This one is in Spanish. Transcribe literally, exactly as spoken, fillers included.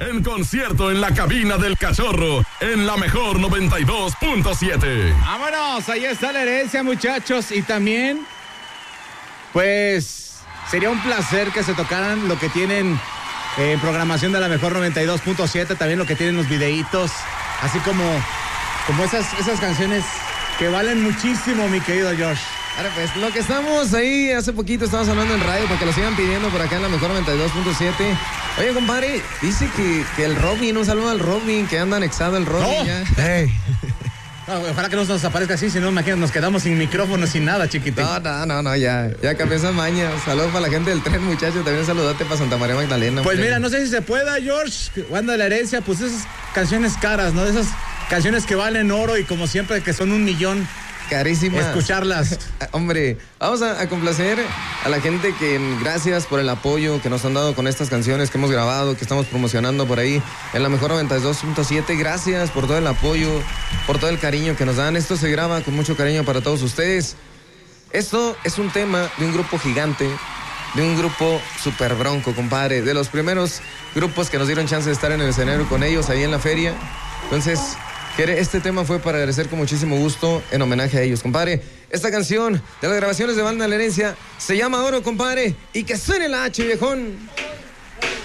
en concierto en la cabina del Cachorro, en la mejor noventa y dos punto siete. Vámonos, ahí está la herencia, muchachos. Y también, pues, sería un placer que se tocaran lo que tienen en programación de la mejor noventa y dos punto siete, también lo que tienen los videitos, así como, como esas, esas canciones que valen muchísimo, mi querido Josh. Ahora pues, lo que estamos ahí, hace poquito estábamos hablando en radio para que lo sigan pidiendo por acá en la mejor noventa y dos punto siete. Oye, compadre, dice que, que el Robin, un saludo al Robin, que anda anexado el Robin. No. Ya. Hey. No, ojalá que no nos aparezca así, si no, imagínate, nos quedamos sin micrófono, sin nada, chiquitín. No, no, no, no, ya, ya cambié esa maña. Saludos para la gente del tren, muchachos, también saludate para Santa María Magdalena. Pues hombre. mira, no sé si se pueda, George, Wanda de la herencia, pues esas canciones caras, ¿no? Esas canciones que valen oro y como siempre que son un millón. Carísimas. Escucharlas. Hombre, vamos a, a complacer a la gente que gracias por el apoyo que nos han dado con estas canciones que hemos grabado, que estamos promocionando por ahí en la mejor noventa y dos punto siete. Gracias por todo el apoyo, por todo el cariño que nos dan. Esto se graba con mucho cariño para todos ustedes. Esto es un tema de un grupo gigante, de un grupo super bronco, compadre. De los primeros grupos que nos dieron chance de estar en el escenario con ellos ahí en la feria. Entonces, este tema fue para agradecer con muchísimo gusto en homenaje a ellos, compadre. Esta canción de las grabaciones de Banda La Herencia se llama Oro, compadre. Y que suene la H, viejón.